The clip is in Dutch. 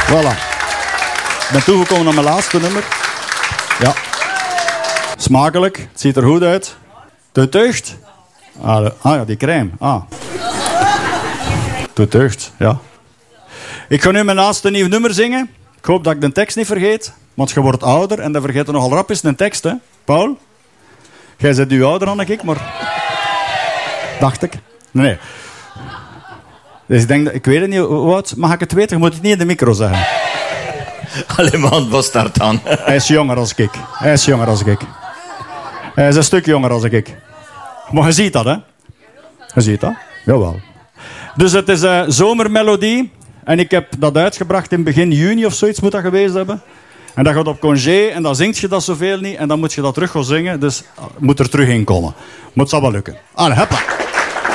Voilà. Ik ben toegekomen aan mijn laatste nummer. Ja. Smakelijk. Het ziet er goed uit. De deugd. Ah ja, die crème. Ah. De deugd, ja. Ik ga nu mijn laatste nieuw nummer zingen. Ik hoop dat ik de tekst niet vergeet. Want je wordt ouder en dan vergeet je nogal rap eens een tekst, hè. Paul? Jij bent nu ouder dan ik, maar... Dacht ik. Nee. Dus ik denk dat... Ik weet het niet. Hoe oud mag ik het weten? Je moet het niet in de micro zeggen. Allee man, wat start dan? Hij is jonger als ik. Hij is een stuk jonger als ik. Maar je ziet dat, hè? Je ziet dat? Jawel. Dus het is een zomermelodie. En ik heb dat uitgebracht in begin juni of zoiets moet dat geweest hebben. En dat gaat op congé en dan zingt je dat zoveel niet. En dan moet je dat terug gaan zingen. Dus moet er terug in komen. Maar het zal wel lukken. Allee, hoppa.